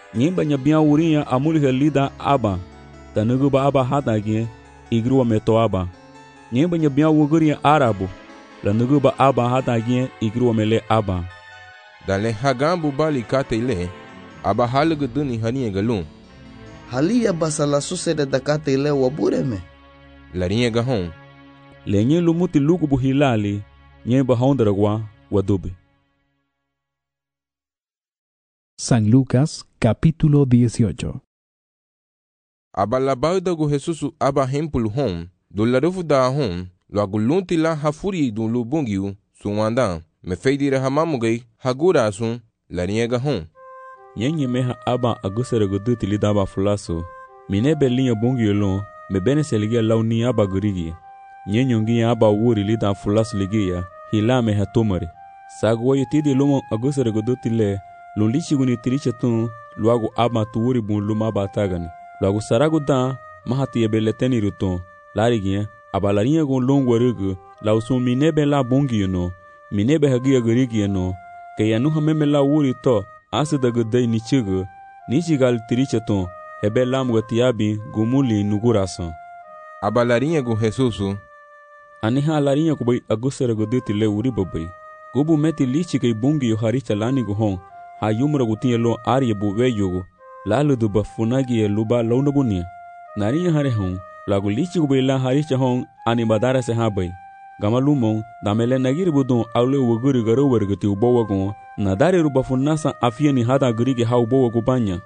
Nyemba nyabia urinha amulha lida aba. Tanuguba aba hadagie igruwa meto aba. Nyemba nyabia wuguria arabu. Lanuguba aba hadagie igruwa mele aba. Dale hagambu bali kate ile. Aba halugu duni hania galum. Halia basala sucede da kate ile wabureme. Larinha gahon. Lenye lumuti lugubu hilali. Nyemba hondragua wadube. San Lucas, capítulo 18. Aba labaudagu Jesusu aba hempulu hon, do larufu da hon, lo agulunti la hafuri do lubungiu, suwanda, me feidire hamamugai, hagura asun, larinha hon. Nyenye meha aba agusere guduti lidaba fulaso, minebe linha bungiu lon, me bene seligia launi aba gurigi. Nyenyongi aba wuri lida fulaso ligia, hila meha tomari. Sagwa yutidi lumon agusere guduti le, lulichiguni tiricha tun, luagu aba tuuri bun luma batagani. Luagu saragu da, mahati ebeleteni ruton, larigia, aba larinha gon longwa rugu, lausun minebe la bungiu no, minebe hagia gurigi no, ke yanuha meme la wuri to, asida gudai nichigu, nichigal tiricha ton, hebe lamga tiabi gumuli nugurasan. Aba larinha gon Jesusu, Aniha larinha kubai agusere guduti le uri babai. Gubu meti lichi kei bungi yo haricha lani guhon, ha yumra gutinye lo arye buwe yogo, lalu duba funagi ye luba launa bunia. Narinya hare hon, lagu lichi kubai la haricha hon, ani badara se habai. Gama lumon, damele nagiri budon aule waguri garo warguti ubowa gon, nadari ruba funasa afia ni hada gurigi ha ubowa gubanya.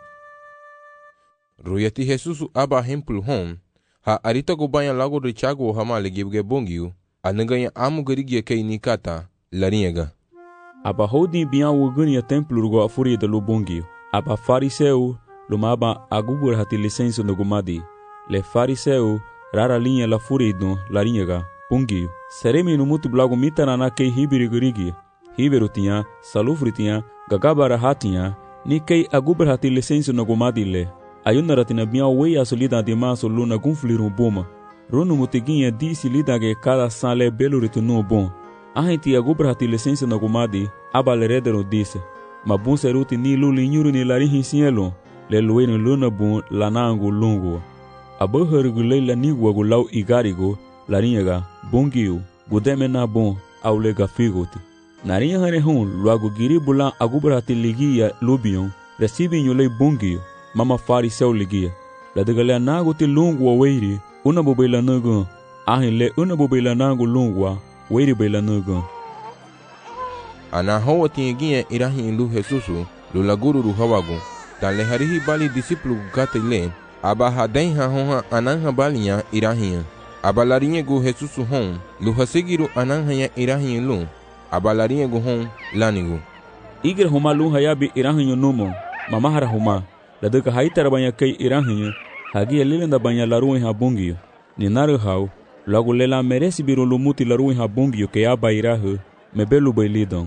Ruyati Jesusu aba hempul hon, ha arita gubanya lagu richago hama legibge bungiu, anaganya amu gurigi kei nikata, larinha. Aba hodi bian wuguni ya templo rugo afuri de lubungi. Aba fariseu lumaba agubur hati licenso no gumadi. Le fariseu rara linha la furi do larinha bungi. Seremi no mutu blago mitana na kei hibiri gurigi. Hiberu tinha, salufri tinha, gagabara hatinha, ni kei agubur hati licenso no gumadi le. Ayuna ratina bian wei asolida de maso luna gunfliru boma. Runu mutiginha disi lida ge cada sale belo ritunu bom. Ahenti agubra hati licença na gumadi, abalerederon disse. Mabun seruti ni luli nyuru ni larihi sielo, le lueno luna bun lanangu lungu. Abahergu leila nigwa gulau igarigo, larinha bungiu, gudeme na bon, aulega figoti. Narinha hare hon, luagu giri bulan agubra hati ligia lubion, recibi nyulei bungiu, mama fariseu ligia. La degalea naguti lungu wa weiri, una bobela nugun, ahin le una bobela nangu lungwa, weiri bela nugun. Ana hoa tinha irahi lu Jesusu, lu laguru ruhawagu, dan le harihi bali disiplu gata ile, aba haden ha honha ananha balinha irahi. Aba larinha gu Jesusu hon, lu hasigiru ananha ya irahi lu, aba larinha gu hon lanigu. Igir huma lu hayabi irahi numo, mamahara huma, ladaka haitara banya kei irahi, hagi lilenda banya laruin ha bungiyo, ni naru hau, lagu lela meresi biru lumuti laruin ha bungiyo ke aba irahu, mebelu bailidon.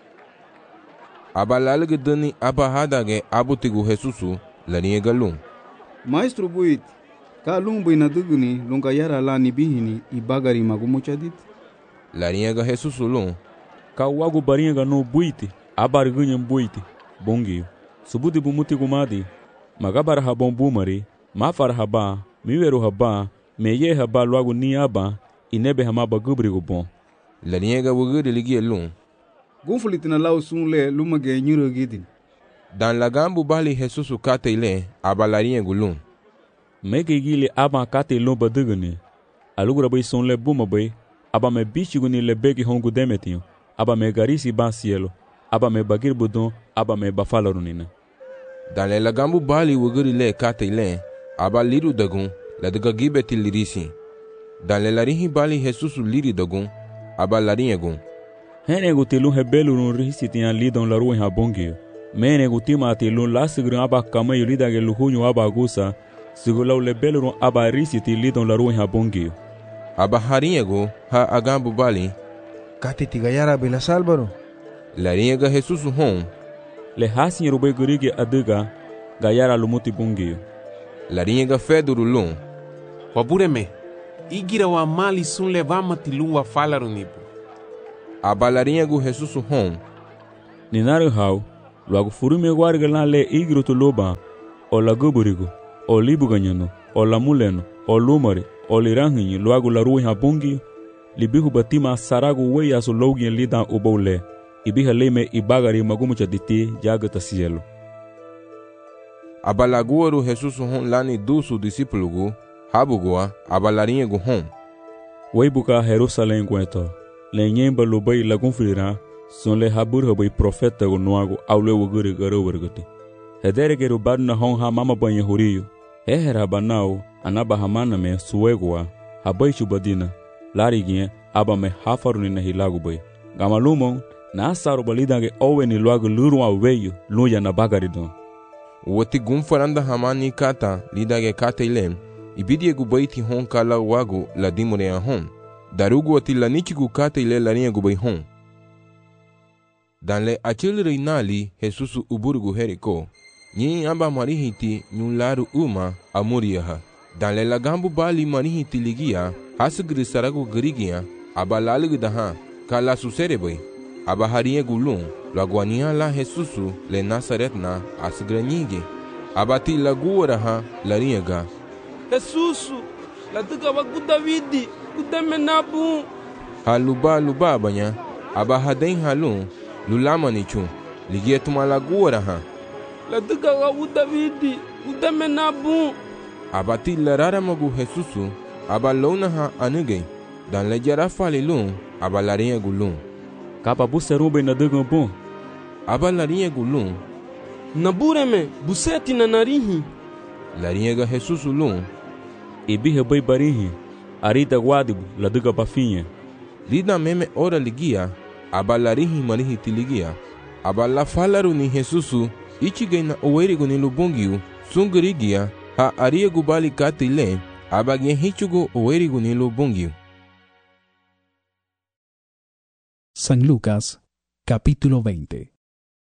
Aba lalga dani aba hadage abutigu Jesusu, larinha galum. Maestro buit, ka lumbu ina duguni lunga yara lani bihini ibagari magumuchadit. Larinha ga Jesusu lum. Ka wagu barinha ga no buiti, abar ganham buiti, bungiyo. Subuti bumuti gumadi, magabar ha bombumari, mafar haba, miweru haba, meye haba logo ni aba, inebe hamaba gubrigo bom. Larinha ga wugudi ligia lum. Gunfulitina lau sunle lumage nyuro gidin. Dan lagambu bali Jesusu kate ile, aba larinha gulum. Mege gili aba kate lomba dugani. Alugura bai sonle buma bai, aba me bichiguni le begi hongu demetinho, aba me garisi ba cielo, aba me bagir budon, aba me bafalarunina. Dan le lagambu bali wugudi le kate ile, aba liru dagun, la daga gibeti lirisi. Dan le larinhi bali Jesusu liri dagun, aba larinha gun. Hene gutilu hebelu run risi tian lidon la ruin ha bongio. Mene gutima atilun la sigurun aba kamayu lidage luhunyu aba gusa, sigulau lebelu run aba risi ti lidon la ruin ha bongio. Aba harinha gu ha agambu bali. Kati tigayara bila salbaro. Larinha ga Jesusu hon. Le hasin rube gurige adiga, gayara lumuti bongio. Larinha ga feduru lum. Wabureme, igira wa mali sun levama tilu wa falarunibu. Aba larinha gu Jesusu hon. Ninaru hau, Luego furume guarga la le igro to loba, o la guburigo, o libuganyano, o la muleno, o lumari, o liranhi, luego la ruiha bungi, libihu batima saragu we aso logien lidan ubole, ibiha leme ibagari magumucha diti jagata cielo. Abalaguaru Jesus hon lani dusu discípulo habugua abalarinha gu hon. Weibuka Jerusalém gueto, lenyemba lubai lagunfira, son le habur habai profeta gu nuagu aule wuguri garovergati. Hederegeru badna hon ha mama banya huriyo, hehera banao anaba hamana me suegua, habai chubadina, larigien aba me hafaruni na hilagu bai. Gamalumon na asaru balidange oweni luagu lurua weyo luya na bagaridon. Wati gumfaranda hamani kata lidage kata ilem, ibidie gu baiti hon kala wagu la dimure hon. Darugu wati la nichigu kata ile larinha gu bai hon. Dan le achil reinali Jesusu uburgu heriko. Nyi amba marihiti nyularu uma amuriyaha. Dan le lagambu bali marihiti ligia hasugri saragu garigia aba lalig daha kala susere bai. Aba harinha gulun laguania la Jesusu le Nazaret na asgranyige. Aba ti laguaraha larinha Jesusu la tuka wagu Davidi kutemenabu. Haluba banya aba haden halun lulama nichu ligia tuma laguaraha la tuka wagu Davidi kutemenabu. Aba ti larara magu Jesusu aba lonaha anuge dan le jara falilun aba larinha gulun. Kapa buserube na dugan bon. Aba larinha gulun. Nabureme buseti na narihi. Larinha ga Jesusu lun. Ibiha bai barihi, arita guadibu la duga bafinha. Lida meme ora ligia, aba larihi marihi tiligia. Aba la falaru ni Jesusu, ichigay na owerigo ni lubungiu, sungurigia, ha ariego bali katile, aba gen hichugo owerigo ni lubungiu. San Lucas, capítulo 20.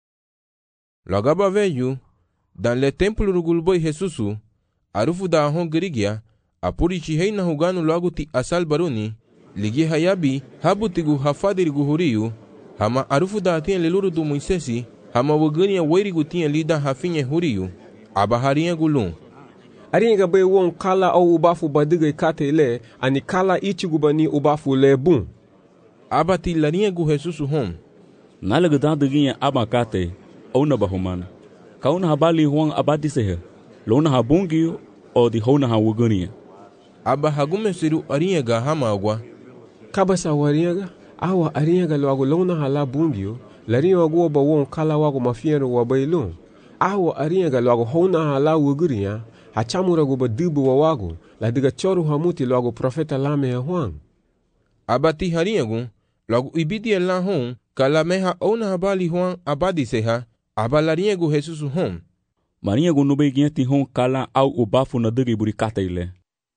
Logaba veyu, dan le templo rugulboi Jesusu, arufu da ahon gerigia, apuri chihei na huganu logo ti asal baruni, ligi hayabi, habutigu hafadirigu huriyu, hama arufu da atien leluru du Moisesi, hama wagania weirigu tien lida hafinye huriyu, aba harinha gulun. Aringa bai won kala au ubafu badigai kate le, ani kala ichigu bani ubafu le bun. Aba ti larinha gu Jesusu hon. Nalaga dandaginha aba kate, ou na bahumana. Kauna habali huang abadi sehe, lona habungi o di hona hawagania. Aba hagume siru arinha ga hama agwa. Kabasa waringa, awa aringa lo agu lona hala bungio, larinha wagu oba won kala wagu mafiero wabailun. Awa aringa lo agu hona hala wagaria, hachamura gu badubu wa wagu, la diga choru hamuti lo agu profeta lame ya huang. Aba ti harinha gu, logo ibidi la hon, kala meha ona habali huang abadi seha, aba larinha gu Jesusu hon. Marinha gu nube ginti hon kala au ubafu na dugi buri kata ile.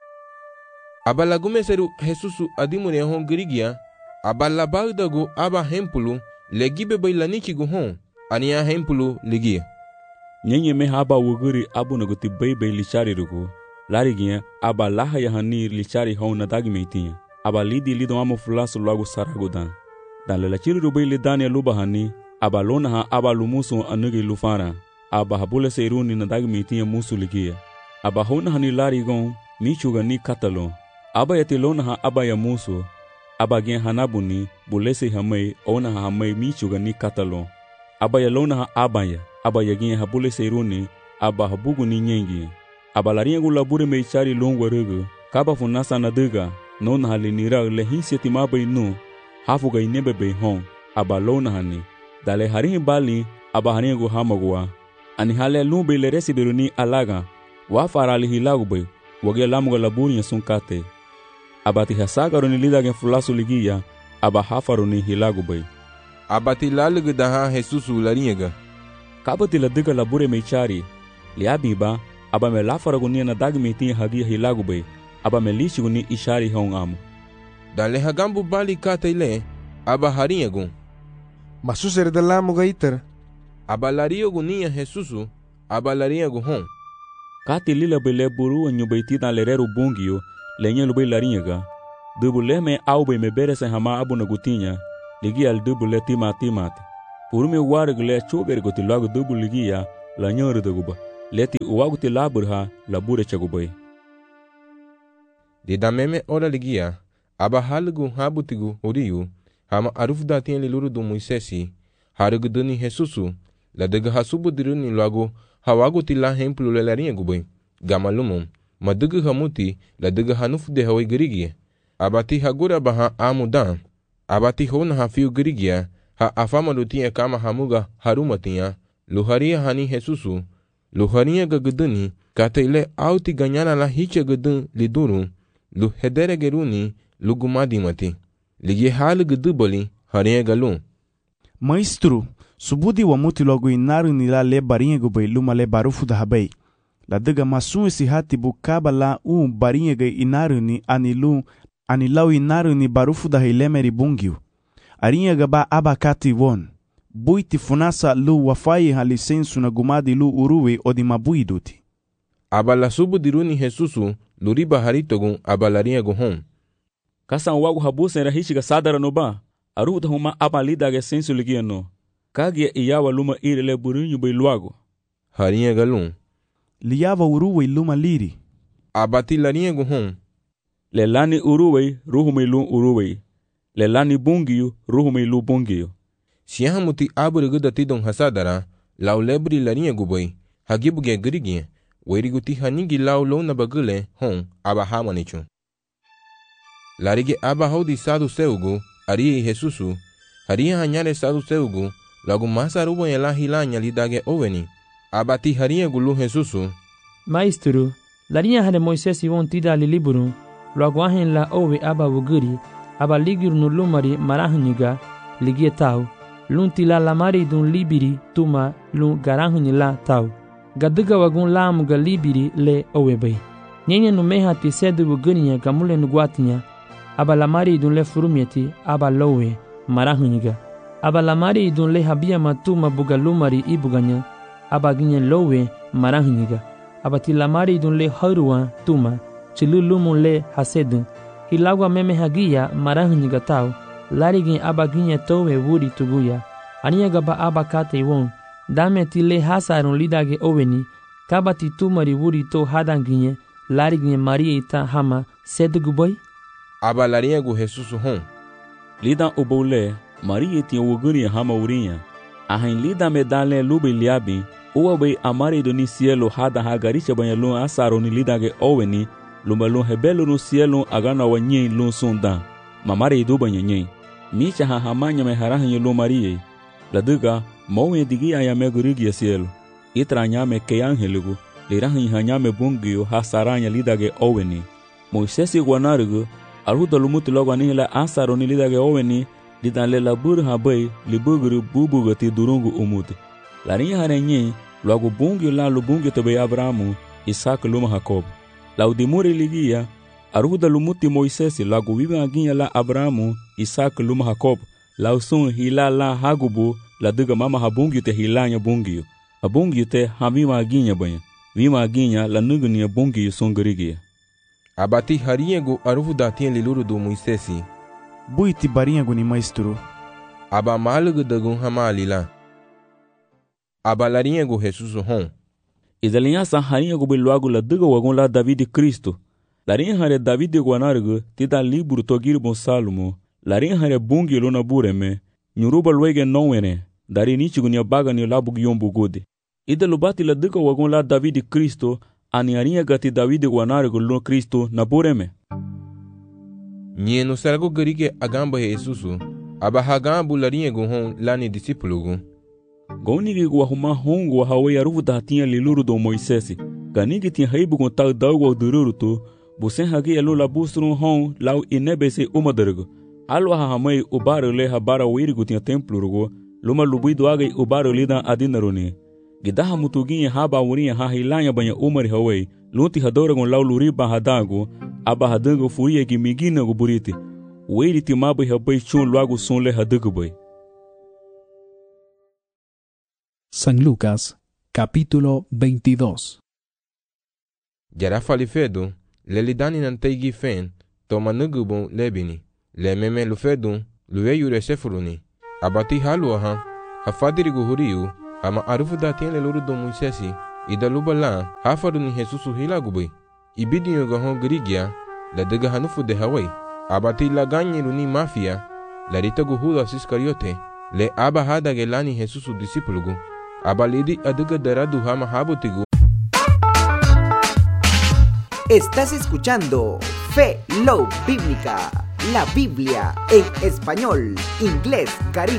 Aba lagume seru Jesusu adimune hon girigia, aba labagdagu aba hempulu, legibe bai lanichi gu hon, ania hempulu ligia. Nyenye meha aba wuguri abu na guti bai lichari rugu, larigia aba laha ya hani lichari hon na dagi meitinha. Aba lidi lido amo fulasu logo saragudan. Dan lelachiri rubai lidania luba hani, aba lona ha aba lumusu anugi lufara. Aba habule se iruni na dagi meitinha musu ligia. Aba hona hani larigon, michuga ni katalo. Aba yati lona ha aba ya musu. Aba gen hanabuni, bulese hamay, ona ha hamay michuga ni katalo. Aba ya lona ha aba ya gen habule se iruni, aba habugu ni nyengi. Aba larinha gu labure meichari longwa rugu, kaba funasa na duga. Non hali nira le hinseti mabai nu, hafu ga inebe bei hon, aba lona hani. Dale harinhi bali, aba harinhi gu hamagua. Ani hale lumbe le resibiru ni alaga, wafara ali hilagu bai, wage lamuga laburi ya sunkate. Aba ti hasagaru ni lidagen fulasu ligia, aba hafaru ni hilagu bai. Aba ti lalugu daha Jesusu larinha. Kaba ti ladiga labure meichari, liabi ba, aba me lafaragu ni na dagi meitinha hagia hilagu bai. Aba melishi guni ishari hong amu. Dan le hagambu bali kata ile, aba harinha gun. Masusere da lamu ga iter. Aba lario gunia Jesusu, aba larinha gun hon. Kati lila bele buru anyu baiti dan lereru bungio, lenye lubai larinha ga. Dubu le me au bai me bere se hama abu na gutinha, ligi al dubu le timati. Purume warg le chober ti lagu dubu ligia la nyor de guba. Leti uwagu ti laburha la bure chagubai. De da meme ora ligia, aba halgu habutigu uriu, hama arufda tien liluru do Moisesi, harugu duni Jesusu, la dega hasubu diruni lagu, hawagu ti la hemplu le larinha gubai. Gamalumum, ma dega hamuti, la dega hanuf de hawai gerigie. Abati hagura baha amudan, abati hona hafiu gerigia, ha afama lutia kama hamuga harumatia, luharia hani Jesusu, luharia gaguduni, kataile auti ganyana la hicha gudun liduru, lu hedere geruni, lu gumadimati. Ligi hali gudubali, haria galu. Maestro, subudi wa muti logo inaru ni la le barinha gubai luma le barufu da habai. La dega masun esi hati bukaba la barinha ga inaru ni anilau inaru ni barufu da hilemeri bungiu. Arinha gaba abakati won. Buiti funasa lu wafai ha lisensu na gumadi lu uruwe odi mabui duti. Abala subu diruni Jesusu, luriba haritogun abalarinha guhon. Kasan wagu habusen rahishiga sadara no ba. Aruda huma abalida ge sensu ligia no. Kagia iyawa luma irele burinyu bai luago. Harinha galun. Liava uruwe luma liri. Abati larinha guhon. Lelani uruwe ruhumei lu uruwe. Lelani bungiyu ruhumei lu bungiyu. Siyahamuti aburigu tidong hasadara, lau lebri larinha gubai, hagibuge gerigie, weriguti hanigi lau lo na bagule hon abahamanichu. Larige abahodi sadu seugu, arie Jesusu, haria hanyare sadu seugu, lagu masa rubo yela hilanya lidage oveni. Abati haria gulu Jesusu. Maestro, larinha hane Moisés won tida liliburu, lagu ahen la ove aba wuguri, aba ligir no lumari marahunyiga, ligie tau, lun tila lamari dun libiri tuma lun garahunyi tau. Gaduga wagun lamuga libiri le owebei. Nyenye no meha ti sedu wugurinya gamule nuguatinya, aba lamari dun le furumieti aba lowe marahunyiga. Aba lamari dun le habia matuma buga lumari ibuganya, aba ginye lowe marahunyiga. Aba ti lamari dun le haruwa tuma, chilu lumu le hasedu. Hilagwa meme hagia marahunyiga tau, larigin aba ginye towe wuri tuguya. Ania gaba aba kate won, dame ti le hasarun lidage oweni, kaba ti tumari wuri to hadanginye, larigin maria ita hama sedugu boy? Aba larinha gu Jesusu hon. Lidan ubole, maria ti wuguri hama urinha. Ahin lida medale lube liabi, uwabe amari do ni cielo hada hagaricha banyalun asaro ni lidage oweni, lumbalun hebelu no cielo agana wanyi lun sundan. Mamari do banyanyi. Micha hahamanya me harahanyi lu marie. Laduga, mawe digi ayame gurigi cielo. Itranyame ke angeligu, lirahanyi hanyame bungiyo hasaranya lidage oweni. Moisesi guanarugu, aruda lumuti logo anihila asaro ni lidage oweni, lidan le labur habai libuguru bubugati durungu umuti. Larinha harenye, logo bungiyo la lubungi tobe Abrahamu, Isaac luma Jacob. Laudimuri ligia, aruda lumuti Moisesi lagu viva aginha la Abrahamu, Isaac luma Jacob, lausun hila la hagubu, la duga mama habungiyo te hilanya bungiyo. Habungiyo te havima aginha banha, vima aginha la nugunia bungiyo songerigia. Abati harinha gu aruda tien liluru do Moisesi. Buiti barinha gu ni maestro. Aba malugu dagun hama alila. Aba larinha gu Jesusu hon. Izalinha sa harinha gu biluagu la duga wagun la David Cristo. Larinha hare David guanarugu tida liburu togiri bon Salomo. Larinha hare bungi lona bureme. Nyuruba luege nowene. Dari nichigu ni abaga ni labu giyombu gode. Ida lubati la duga wagun la David Cristo. Ani harinha gati David guanarugu lona Cristo na bureme. Nye no sargo gerige agamba Jesusu. Aba hagambu larinha gu hon lani disipulugu. Gaunigi gu ahuma hongu wa hawe aruvu dahatinha liluru do Moisesi. Ganigi tin haibu gun tau dagu wa dururu tu. Busen hagi elu la busrun hon lau inebese umadargu. Alu hahamai ubaru le habara wirigu tin templu rugu. Luma lubuidu agai ubaru lidan adinaruni. Gidaha mutuginye haba urinha hahilanya banya umari hawe. Lunti hadoragun lau luriba hadagu. Aba hadangu furia gi migina gu buriti. Wiri ti mabai habai chun luagu sun le hadagu bai. San Lucas, capítulo 22. Jara falifedu, lelidani nanteigi fen, toma nugubun lebini. Le meme lufedu, luwe yure sefuruni. Abati halu aha, hafadirigu huriu ama arufu da tiene luru do Moisesi ida lubala hafaru ni Jesusu hila gubay ibidinyo gahon grigia la dega hanufu de hawai abati la ganyiru ni mafia la ritagu Judas Iscariote le aba hada gelani Jesusu disipulugu abalidi aduga daradu hama habutigu. Estás escuchando Fe Love Bíblica, la Biblia en español, inglés, caribe.